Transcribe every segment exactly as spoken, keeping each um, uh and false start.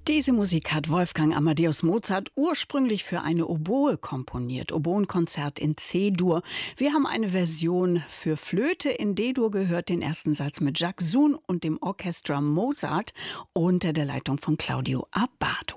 Diese Musik hat Wolfgang Amadeus Mozart ursprünglich für eine Oboe komponiert. Oboenkonzert in C-Dur. Wir haben eine Version für Flöte in D-Dur gehört, den ersten Satz mit Jacques Soun und dem Orchestra Mozart unter der Leitung von Claudio Abbado.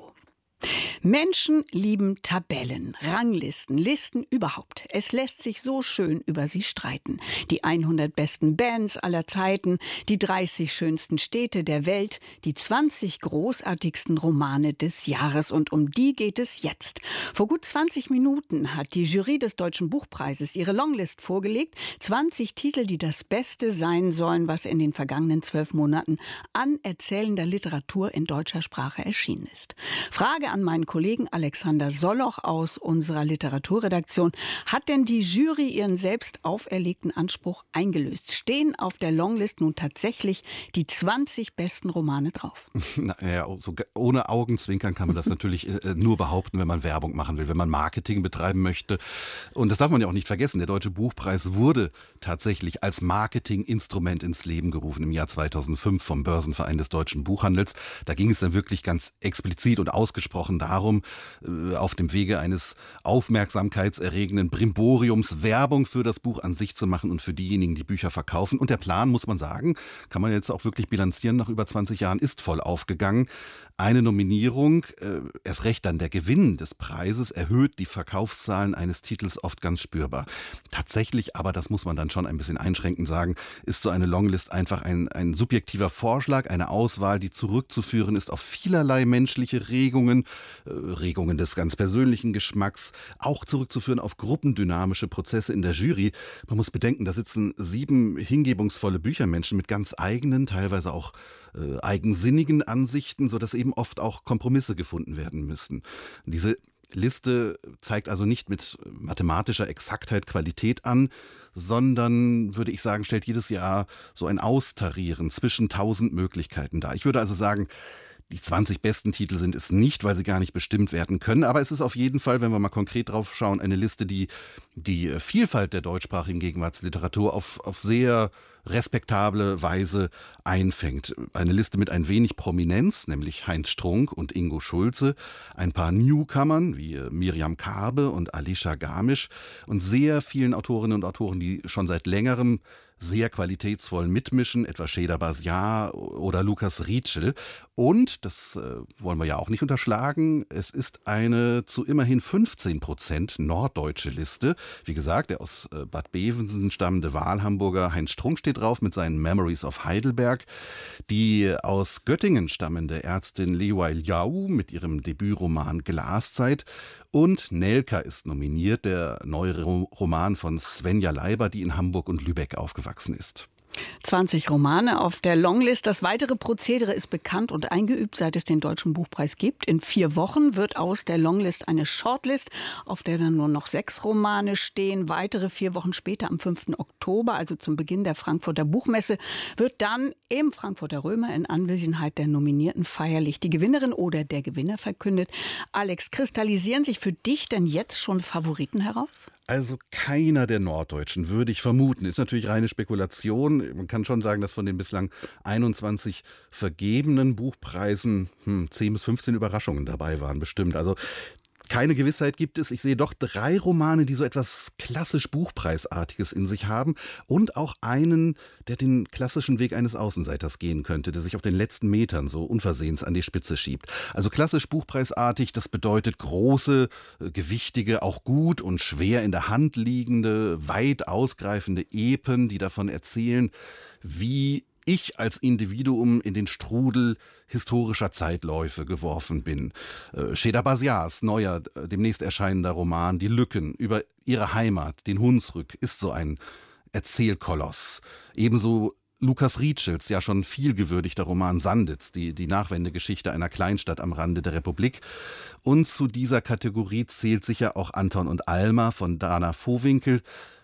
Menschen lieben Tabellen, Ranglisten, Listen überhaupt. Es lässt sich so schön über sie streiten. Die hundert besten Bands aller Zeiten, die dreißig schönsten Städte der Welt, die zwanzig großartigsten Romane des Jahres. Und um die geht es jetzt. Vor gut zwanzig Minuten hat die Jury des Deutschen Buchpreises ihre Longlist vorgelegt. zwanzig Titel, die das Beste sein sollen, was in den vergangenen zwölf Monaten an erzählender Literatur in deutscher Sprache erschienen ist. Frage an meinen Kollegen Alexander Solloch aus unserer Literaturredaktion. Hat denn die Jury ihren selbst auferlegten Anspruch eingelöst? Stehen auf der Longlist nun tatsächlich die zwanzig besten Romane drauf? Naja, so ohne Augenzwinkern kann man das natürlich nur behaupten, wenn man Werbung machen will, wenn man Marketing betreiben möchte. Und das darf man ja auch nicht vergessen. Der Deutsche Buchpreis wurde tatsächlich als Marketinginstrument ins Leben gerufen im Jahr zweitausendfünf vom Börsenverein des deutschen Buchhandels. Da ging es dann wirklich ganz explizit und ausgesprochen darum, auf dem Wege eines aufmerksamkeitserregenden Brimboriums Werbung für das Buch an sich zu machen und für diejenigen, die Bücher verkaufen. Und der Plan, muss man sagen, kann man jetzt auch wirklich bilanzieren, nach über zwanzig Jahren ist voll aufgegangen. Eine Nominierung, äh, erst recht dann der Gewinn des Preises, erhöht die Verkaufszahlen eines Titels oft ganz spürbar. Tatsächlich aber, das muss man dann schon ein bisschen einschränkend sagen, ist so eine Longlist einfach ein, ein subjektiver Vorschlag, eine Auswahl, die zurückzuführen ist auf vielerlei menschliche Regungen, äh, Regungen des ganz persönlichen Geschmacks, auch zurückzuführen auf gruppendynamische Prozesse in der Jury. Man muss bedenken, da sitzen sieben hingebungsvolle Büchermenschen mit ganz eigenen, teilweise auch äh, eigensinnigen Ansichten, sodass eben oft auch Kompromisse gefunden werden müssen. Diese Liste zeigt also nicht mit mathematischer Exaktheit Qualität an, sondern, würde ich sagen, stellt jedes Jahr so ein Austarieren zwischen tausend Möglichkeiten dar. Ich würde also sagen, die zwanzig besten Titel sind es nicht, weil sie gar nicht bestimmt werden können. Aber es ist auf jeden Fall, wenn wir mal konkret drauf schauen, eine Liste, die die Vielfalt der deutschsprachigen Gegenwartsliteratur auf, auf sehr respektable Weise einfängt. Eine Liste mit ein wenig Prominenz, nämlich Heinz Strunk und Ingo Schulze, ein paar Newcomern wie Miriam Karbe und Alicia Garmisch und sehr vielen Autorinnen und Autoren, die schon seit längerem sehr qualitätsvoll mitmischen, etwa Şehda Bazjar oder Lukas Rietschel. Und, das äh, wollen wir ja auch nicht unterschlagen, es ist eine zu immerhin fünfzehn Prozent norddeutsche Liste. Wie gesagt, der aus äh, Bad Bevensen stammende Wahlhamburger Heinz Strunk steht drauf mit seinen Memories of Heidelberg. Die aus Göttingen stammende Ärztin Liuai Liao mit ihrem Debütroman Glaszeit. Und Nelka ist nominiert, der neue Roman von Svenja Leiber, die in Hamburg und Lübeck aufgewachsen ist. zwanzig Romane auf der Longlist. Das weitere Prozedere ist bekannt und eingeübt, seit es den Deutschen Buchpreis gibt. In vier Wochen wird aus der Longlist eine Shortlist, auf der dann nur noch sechs Romane stehen. Weitere vier Wochen später, am fünften Oktober, also zum Beginn der Frankfurter Buchmesse, wird dann im Frankfurter Römer in Anwesenheit der Nominierten feierlich die Gewinnerin oder der Gewinner verkündet. Alex, kristallisieren sich für dich denn jetzt schon Favoriten heraus? Also keiner der Norddeutschen, würde ich vermuten. Ist natürlich reine Spekulation. Man kann schon sagen, dass von den bislang einundzwanzig vergebenen Buchpreisen hm, zehn bis fünfzehn Überraschungen dabei waren, bestimmt. Also keine Gewissheit gibt es. Ich sehe doch drei Romane, die so etwas klassisch Buchpreisartiges in sich haben und auch einen, der den klassischen Weg eines Außenseiters gehen könnte, der sich auf den letzten Metern so unversehens an die Spitze schiebt. Also klassisch buchpreisartig, das bedeutet große, gewichtige, auch gut und schwer in der Hand liegende, weit ausgreifende Epen, die davon erzählen, wie ich als Individuum in den Strudel historischer Zeitläufe geworfen bin. Äh, Şehda Bazjars neuer, demnächst erscheinender Roman Die Lücken über ihre Heimat, den Hunsrück, ist so ein Erzählkoloss. Ebenso Lukas Rietschels, ja schon viel gewürdigter Roman Sanditz, die, die Nachwendegeschichte einer Kleinstadt am Rande der Republik. Und zu dieser Kategorie zählt sicher auch Anton und Alma von Dana Vohwinkel.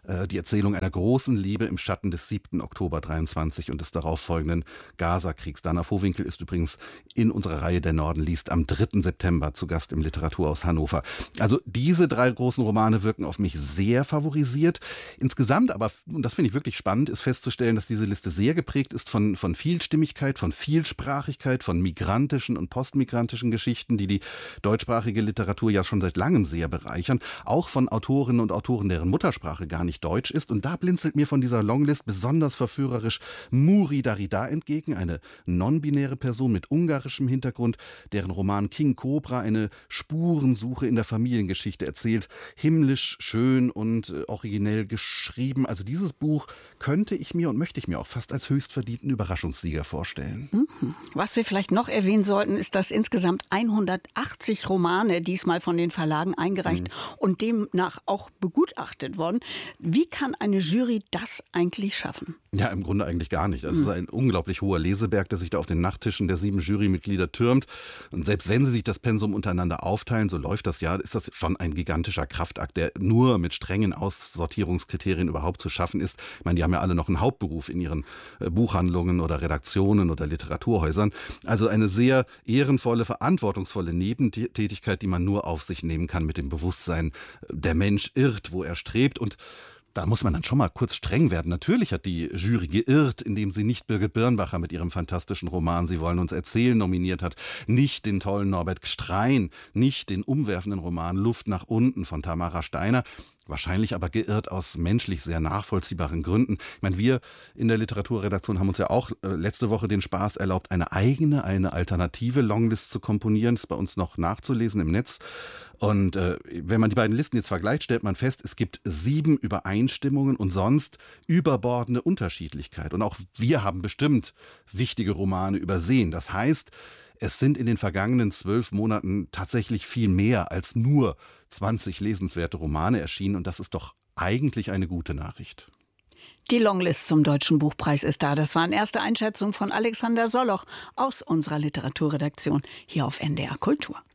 die Erzählung einer großen Liebe im Schatten des siebten Oktober dreiundzwanzig und des darauffolgenden Gaza-Kriegs. Dana Vohwinkel ist übrigens in unserer Reihe Der Norden liest am dritten September zu Gast im Literaturhaus Hannover. Also diese drei großen Romane wirken auf mich sehr favorisiert. Insgesamt aber, und das finde ich wirklich spannend, ist festzustellen, dass diese Liste sehr geprägt ist von, von Vielstimmigkeit, von Vielsprachigkeit, von migrantischen und postmigrantischen Geschichten, die die deutschsprachige Literatur ja schon seit langem sehr bereichern. Auch von Autorinnen und Autoren, deren Muttersprache gar nicht Deutsch ist. Und da blinzelt mir von dieser Longlist besonders verführerisch Muri Darida entgegen, eine non-binäre Person mit ungarischem Hintergrund, deren Roman King Cobra eine Spurensuche in der Familiengeschichte erzählt. Himmlisch, schön und äh, originell geschrieben. Also dieses Buch könnte ich mir und möchte ich mir auch fast als höchstverdienten Überraschungssieger vorstellen. Mhm. Was wir vielleicht noch erwähnen sollten, ist, dass insgesamt hundertachtzig Romane diesmal von den Verlagen eingereicht mhm. und demnach auch begutachtet worden. Wie kann eine Jury das eigentlich schaffen? Ja, im Grunde eigentlich gar nicht. Das mhm. ist ein unglaublich hoher Leseberg, der sich da auf den Nachttischen der sieben Jurymitglieder türmt. Und selbst wenn sie sich das Pensum untereinander aufteilen, so läuft das ja, ist das schon ein gigantischer Kraftakt, der nur mit strengen Aussortierungskriterien überhaupt zu schaffen ist. Ich meine, die haben ja alle noch einen Hauptberuf in ihren äh, Buchhandlungen oder Redaktionen oder Literaturhäusern. Also eine sehr ehrenvolle, verantwortungsvolle Nebentätigkeit, die man nur auf sich nehmen kann mit dem Bewusstsein, der Mensch irrt, wo er strebt. Und da muss man dann schon mal kurz streng werden. Natürlich hat die Jury geirrt, indem sie nicht Birgit Birnbacher mit ihrem fantastischen Roman Sie wollen uns erzählen nominiert hat, nicht den tollen Norbert Gstrein, nicht den umwerfenden Roman Luft nach unten von Tamara Steiner. Wahrscheinlich aber geirrt aus menschlich sehr nachvollziehbaren Gründen. Ich meine, wir in der Literaturredaktion haben uns ja auch äh, letzte Woche den Spaß erlaubt, eine eigene, eine alternative Longlist zu komponieren. Das ist bei uns noch nachzulesen im Netz. Und äh, wenn man die beiden Listen jetzt vergleicht, stellt man fest, es gibt sieben Übereinstimmungen und sonst überbordende Unterschiedlichkeit. Und auch wir haben bestimmt wichtige Romane übersehen. Das heißt, es sind in den vergangenen zwölf Monaten tatsächlich viel mehr als nur zwanzig lesenswerte Romane erschienen. Und das ist doch eigentlich eine gute Nachricht. Die Longlist zum Deutschen Buchpreis ist da. Das waren erste Einschätzungen von Alexander Solloch aus unserer Literaturredaktion hier auf N D R Kultur.